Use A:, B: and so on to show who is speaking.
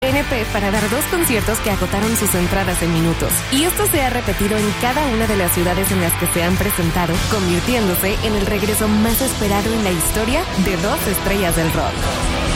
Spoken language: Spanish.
A: GNP para dar 2 conciertos que agotaron sus entradas en minutos. Y esto se ha repetido en cada una de las ciudades en las que se han presentado, convirtiéndose en el regreso más esperado en la historia de 2 estrellas del rock.